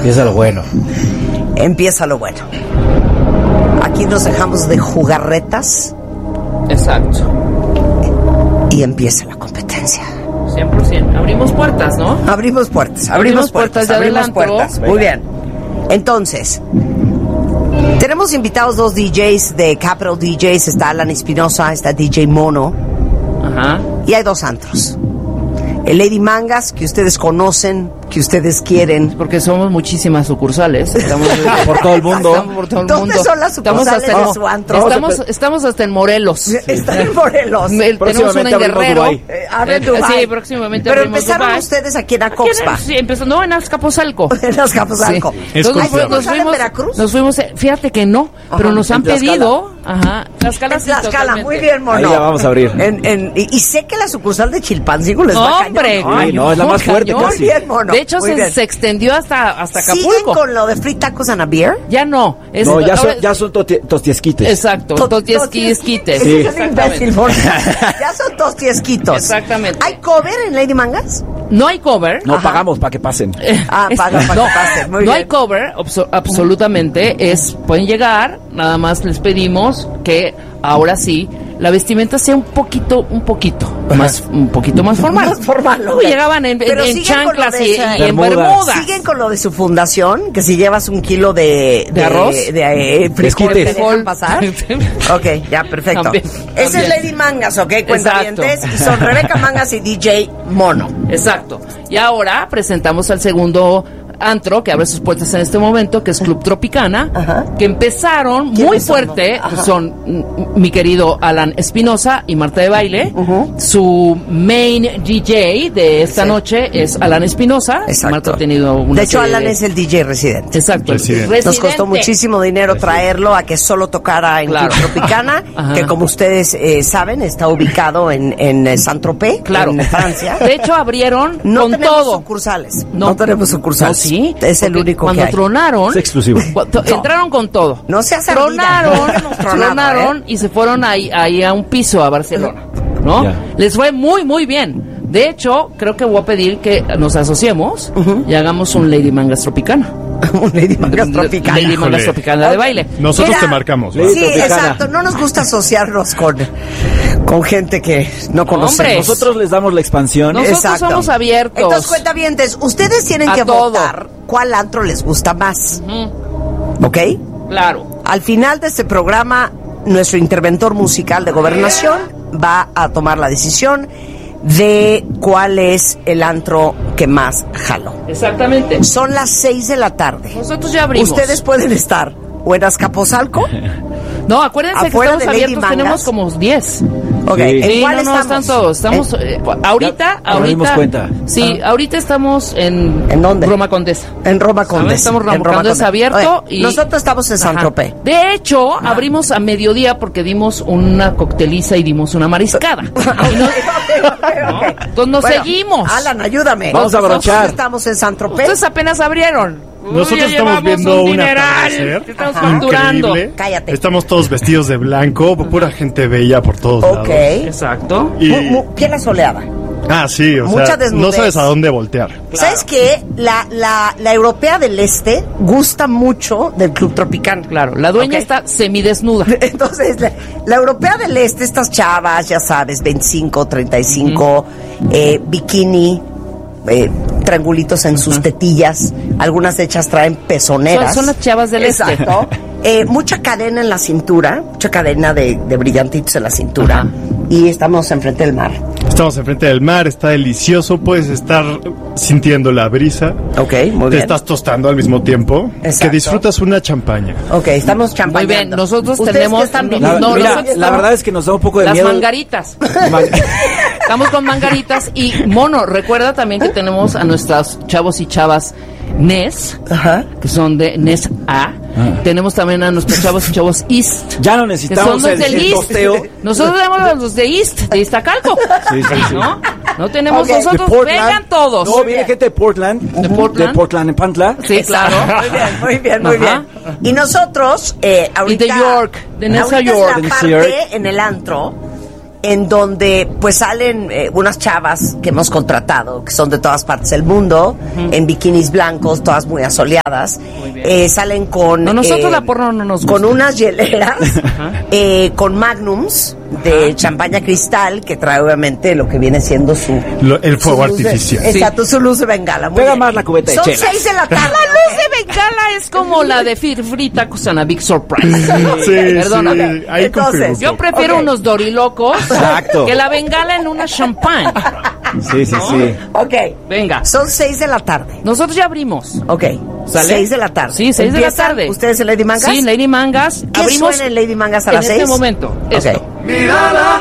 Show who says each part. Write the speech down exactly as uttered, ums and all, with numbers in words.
Speaker 1: Empieza lo bueno.
Speaker 2: Empieza lo bueno. Aquí nos dejamos de jugarretas.
Speaker 3: Exacto.
Speaker 2: Y empieza la competencia.
Speaker 3: cien por ciento. Abrimos puertas, ¿no?
Speaker 2: Abrimos puertas, abrimos,
Speaker 3: Abrimos
Speaker 2: puertas,
Speaker 3: puertas de
Speaker 2: abrimos
Speaker 3: adelanto.
Speaker 2: puertas. Muy bien. Entonces, tenemos invitados dos D Js de Capital D Js. Está Alan Espinosa, está D J Mono.
Speaker 3: Ajá.
Speaker 2: Y hay dos antros. El Lady Mangas, que ustedes conocen, que ustedes quieren.
Speaker 3: Porque somos muchísimas sucursales. Estamos
Speaker 1: por todo el mundo.
Speaker 3: Estamos por todo el
Speaker 2: ¿Dónde
Speaker 3: mundo.
Speaker 2: son las sucursales
Speaker 3: estamos hasta,
Speaker 2: de su antro?
Speaker 3: Estamos, estamos hasta en Morelos.
Speaker 2: Están en Morelos.
Speaker 3: El, tenemos una en Guerrero.
Speaker 2: Eh, abren Dubái.
Speaker 3: Sí, próximamente
Speaker 2: Pero
Speaker 3: abrimos
Speaker 2: empezaron
Speaker 3: Dubái.
Speaker 2: ustedes aquí en Acoxpa.
Speaker 3: Sí, empezó, no, en Azcapotzalco.
Speaker 2: En Azcapotzalco.
Speaker 3: Sí.
Speaker 2: Entonces,
Speaker 3: Entonces, nos,
Speaker 2: ¿nos
Speaker 3: fuimos,
Speaker 2: en Veracruz?
Speaker 3: nos fuimos, fíjate que no,
Speaker 2: Ajá.
Speaker 3: pero nos han
Speaker 2: En Tlaxcala.
Speaker 3: pedido, ajá, Tlaxcala,
Speaker 2: En
Speaker 3: sí,
Speaker 2: Tlaxcala,
Speaker 3: totalmente.
Speaker 2: muy bien, Mono.
Speaker 1: Ahí la vamos a abrir.
Speaker 2: En, en, y, y sé que la sucursal de Chilpancingo les va
Speaker 3: Hombre,
Speaker 2: cañón.
Speaker 1: Ay, no, es la más fuerte
Speaker 3: cañón.
Speaker 1: casi.
Speaker 2: Muy bien, Mono.
Speaker 3: De hecho,
Speaker 2: muy
Speaker 3: se,
Speaker 2: bien.
Speaker 3: se extendió hasta, hasta
Speaker 2: ¿Siguen
Speaker 3: Acapulco.
Speaker 2: con lo de free tacos and a beer?
Speaker 3: Ya no. Es,
Speaker 1: No, ya son,
Speaker 3: ahora-
Speaker 1: ya son toti- tostiesquites.
Speaker 3: Exacto,
Speaker 2: To-
Speaker 3: totiesquites.
Speaker 2: Sí.
Speaker 3: Exactamente.
Speaker 2: Imbécil, Mono. Ya son tostiesquitos.
Speaker 3: Exactamente.
Speaker 2: ¿Hay cover en Lady Mangas?
Speaker 3: No hay cover.
Speaker 1: No
Speaker 2: Ajá.
Speaker 1: pagamos para que pasen.
Speaker 2: Ah,
Speaker 3: Es-
Speaker 2: paga para
Speaker 3: no,
Speaker 2: que pasen. Muy
Speaker 3: no
Speaker 2: bien.
Speaker 3: hay cover, abso- absolutamente. Es, pueden llegar, nada más les pedimos que ahora sí la vestimenta sea un poquito, un poquito más, un poquito más formal.
Speaker 2: Más formal,
Speaker 3: Luego
Speaker 2: ok.
Speaker 3: llegaban en, en-
Speaker 2: Pero
Speaker 3: en
Speaker 2: siguen con lo
Speaker 3: chanclas
Speaker 2: de
Speaker 3: y,
Speaker 2: esa-
Speaker 3: y en
Speaker 1: Bermudas.
Speaker 3: bermudas.
Speaker 2: Siguen con lo de su fundación, que si llevas un kilo de...
Speaker 3: ¿De arroz?
Speaker 2: De, de, eh, frijol,
Speaker 1: Esquites.
Speaker 2: ¿te dejan pasar? Ok, ya, perfecto.
Speaker 3: También,
Speaker 2: Esa es
Speaker 3: también.
Speaker 2: Lady Mangas, ¿ok? Cuentavientes.
Speaker 3: Exacto.
Speaker 2: Y son Rebeca Mangas y D J Mono.
Speaker 3: Exacto. Y ahora presentamos al segundo antro que abre sus puertas en este momento, que es Club Tropicana,
Speaker 2: Ajá.
Speaker 3: que empezaron muy
Speaker 2: ¿Quiénes son?
Speaker 3: fuerte.
Speaker 2: Ajá.
Speaker 3: Son mm, mi querido Alan Espinosa y Marta de Baile.
Speaker 2: Ujú.
Speaker 3: Su main D J de esta
Speaker 2: Sí.
Speaker 3: noche es Alan Espinosa.
Speaker 2: Exacto.
Speaker 3: Marta ha tenido una
Speaker 2: De hecho,
Speaker 3: serie
Speaker 2: Alan
Speaker 3: de-
Speaker 2: es el D J residente.
Speaker 3: Exacto.
Speaker 4: Residente.
Speaker 2: Nos costó muchísimo dinero traerlo a que solo tocara en
Speaker 3: Claro.
Speaker 2: Club Tropicana,
Speaker 3: Ajá.
Speaker 2: que como ustedes eh, saben, está ubicado en, en eh, Saint-Tropez,
Speaker 3: Claro.
Speaker 2: en Francia.
Speaker 3: De hecho, abrieron
Speaker 2: No
Speaker 3: con
Speaker 2: tenemos
Speaker 3: todo.
Speaker 2: sucursales.
Speaker 3: No.
Speaker 2: No, tenemos sucursales.
Speaker 3: ¿No, sí?
Speaker 2: Es el
Speaker 3: Porque
Speaker 2: único
Speaker 3: cuando
Speaker 2: que hay.
Speaker 3: tronaron,
Speaker 1: Es exclusivo.
Speaker 3: cuando-
Speaker 2: No.
Speaker 3: entraron con todo.
Speaker 2: No seas ardida.
Speaker 3: Tronaron,
Speaker 2: No hemos tronado,
Speaker 3: tronaron
Speaker 2: ¿eh?
Speaker 3: y se fueron ahí, ahí a un piso a Barcelona, ¿no?
Speaker 1: Ya.
Speaker 3: Les fue muy, muy bien. De hecho, creo que voy a pedir que nos asociemos y hagamos un Lady Mangas Tropicana.
Speaker 2: Un Lady Mangas Tropicana.
Speaker 3: Lady Mangas
Speaker 4: Híjole.
Speaker 3: Tropicana de baile.
Speaker 4: Nosotros
Speaker 2: Mira,
Speaker 4: te marcamos. ¿va?
Speaker 1: Lady
Speaker 2: Sí,
Speaker 1: Tropicana.
Speaker 2: exacto. No nos gusta asociarnos con, con gente que no conocemos.
Speaker 3: Hombre.
Speaker 1: Nosotros les damos la expansión.
Speaker 3: Nosotros somos abiertos.
Speaker 2: Entonces, cuentavientes, ustedes tienen
Speaker 3: A
Speaker 2: que
Speaker 3: todo.
Speaker 2: votar cuál antro les gusta más.
Speaker 3: Ujú,
Speaker 2: ¿Ok?
Speaker 3: claro.
Speaker 2: Al final de este programa, nuestro interventor musical de Gobernación va a tomar la decisión de cuál es el antro que más jaló.
Speaker 3: Exactamente.
Speaker 2: Son las seis de la tarde.
Speaker 3: Nosotros ya abrimos.
Speaker 2: Ustedes pueden estar o en Azcapotzalco.
Speaker 3: No, acuérdense
Speaker 2: Afuera
Speaker 3: que
Speaker 2: de
Speaker 3: estamos
Speaker 2: Lady
Speaker 3: abiertos,
Speaker 2: Mangas.
Speaker 3: tenemos como diez.
Speaker 2: Ok,
Speaker 1: Sí.
Speaker 2: ¿en
Speaker 3: Sí,
Speaker 2: cuál
Speaker 3: no, no,
Speaker 2: estamos?
Speaker 3: están todos. Estamos, eh, ahorita,
Speaker 1: Ya nos dimos
Speaker 3: ahorita.
Speaker 1: cuenta.
Speaker 3: Sí, ahorita estamos en.
Speaker 2: ¿En dónde?
Speaker 3: Roma Condesa.
Speaker 2: En Roma Condesa.
Speaker 3: Estamos
Speaker 2: en
Speaker 3: Roma
Speaker 2: Roma
Speaker 3: Condesa abierto
Speaker 2: Oye,
Speaker 3: y.
Speaker 2: nosotros estamos en
Speaker 3: Ajá.
Speaker 2: Saint-Tropez.
Speaker 3: De hecho, abrimos a mediodía porque dimos una cocteliza y dimos una mariscada. Y no- Entonces nos
Speaker 2: Bueno,
Speaker 3: seguimos.
Speaker 2: Alan, ayúdame.
Speaker 1: Vamos a
Speaker 2: Nosotros
Speaker 1: abrochar.
Speaker 2: Estamos en Saint-Tropez.
Speaker 3: Ustedes apenas abrieron. Uy,
Speaker 4: Nosotros
Speaker 3: ya
Speaker 4: estamos
Speaker 3: llevamos
Speaker 4: viendo
Speaker 3: un
Speaker 4: un
Speaker 3: dineral
Speaker 4: atardecer
Speaker 3: que estamos facturando.
Speaker 4: increíble.
Speaker 2: Cállate.
Speaker 4: Estamos todos vestidos de blanco, pura gente bella por todos
Speaker 2: Ok.
Speaker 4: lados.
Speaker 3: Exacto.
Speaker 4: Y,
Speaker 2: Mu- mu- piel asoleada.
Speaker 4: ah, sí, o
Speaker 2: Mucha
Speaker 4: sea,
Speaker 2: desnudez.
Speaker 4: no sabes a dónde voltear.
Speaker 2: ¿Sabes qué? La, la, la europea del este gusta mucho del Club Tropicano.
Speaker 3: Claro, la dueña
Speaker 2: Ok.
Speaker 3: está semidesnuda.
Speaker 2: Entonces, la, la europea del este, estas chavas, ya sabes, veinticinco, treinta y cinco, eh, bikini, eh, triangulitos en sus tetillas, algunas hechas traen pezoneras.
Speaker 3: Son- son las chavas del este.
Speaker 2: Exacto. Eh, mucha cadena en la cintura, mucha cadena de, de brillantitos en la cintura.
Speaker 3: Ajá.
Speaker 2: Y estamos enfrente del mar.
Speaker 4: Estamos enfrente del mar, está delicioso, puedes estar sintiendo la brisa.
Speaker 2: Ok, muy
Speaker 4: Te
Speaker 2: bien.
Speaker 4: estás tostando al mismo tiempo.
Speaker 2: Exacto.
Speaker 4: Que disfrutas una champaña.
Speaker 2: Ok, estamos champañando.
Speaker 3: Muy bien, nosotros
Speaker 2: ¿Ustedes
Speaker 3: tenemos-
Speaker 2: qué están
Speaker 3: no,
Speaker 2: viviendo?
Speaker 1: La,
Speaker 3: no,
Speaker 1: mira,
Speaker 3: nosotros
Speaker 1: la
Speaker 3: estamos-
Speaker 1: verdad es que nos da un poco de
Speaker 3: Las
Speaker 1: miedo.
Speaker 3: mangaritas.
Speaker 1: Man-
Speaker 3: Estamos con mangaritas y Mono, recuerda también que tenemos a nuestros chavos y chavas N E S,
Speaker 2: Ajá.
Speaker 3: que son de N E S A. Tenemos también a nuestros chavos y chavos East.
Speaker 1: Ya no
Speaker 3: Que son
Speaker 1: necesitamos
Speaker 3: los
Speaker 1: el,
Speaker 3: del
Speaker 1: el
Speaker 3: East.
Speaker 1: tosteo.
Speaker 3: Nosotros tenemos a los de East, de Iztacalco.
Speaker 1: Sí, sí, sí.
Speaker 3: ¿No? No tenemos
Speaker 2: Ok.
Speaker 3: nosotros,
Speaker 1: De Portland.
Speaker 3: vengan todos.
Speaker 1: No, viene gente de Portland.
Speaker 3: ¿De Portland?
Speaker 1: De Portland, en Pantla.
Speaker 3: Sí, claro.
Speaker 2: Muy bien, muy bien, muy
Speaker 3: Ajá.
Speaker 2: bien. Y nosotros, eh, ahorita...
Speaker 3: de York, de Nueva
Speaker 2: ahorita
Speaker 3: York.
Speaker 2: es
Speaker 1: De
Speaker 2: la
Speaker 1: Nueva
Speaker 2: parte
Speaker 1: York.
Speaker 2: en el antro en donde pues salen eh, unas chavas que hemos contratado, que son de todas partes del mundo, uh-huh. en bikinis blancos, todas muy asoleadas. Muy bien. Eh, salen con...
Speaker 3: No, nosotros
Speaker 2: eh,
Speaker 3: la porno no nos gusta.
Speaker 2: Con unas hieleras, uh-huh. eh, con magnums de uh-huh. champaña cristal, que trae obviamente lo que viene siendo su...
Speaker 4: Lo, el fuego
Speaker 2: su
Speaker 4: artificial.
Speaker 2: De, sí. Exacto, su luz de bengala. Muy
Speaker 1: Pega
Speaker 2: bien.
Speaker 1: más la cubeta de
Speaker 2: Son
Speaker 1: chela.
Speaker 2: seis de la tarde.
Speaker 3: La luz de bengala es como la de Frita Cusana Big Surprise.
Speaker 4: Sí,
Speaker 3: Perdona.
Speaker 4: sí, ahí
Speaker 2: Entonces,
Speaker 3: yo prefiero
Speaker 2: okay.
Speaker 3: unos dorilocos
Speaker 1: Exacto.
Speaker 3: que la bengala en una champagne.
Speaker 1: Sí, sí, sí.
Speaker 2: Ok.
Speaker 3: Venga.
Speaker 2: Son seis de la tarde.
Speaker 3: Nosotros ya abrimos.
Speaker 2: Ok.
Speaker 3: ¿Sale?
Speaker 2: Seis de la tarde.
Speaker 3: Sí, seis de la
Speaker 2: ¿Empiezan
Speaker 3: tarde.
Speaker 2: ¿Ustedes en Lady Mangas?
Speaker 3: Sí, Lady Mangas.
Speaker 2: ¿Qué
Speaker 3: Abrimos
Speaker 2: suena en Lady Mangas a
Speaker 3: en
Speaker 2: las seis?
Speaker 3: este momento.
Speaker 2: Ok.
Speaker 3: Esto.
Speaker 5: Mírala,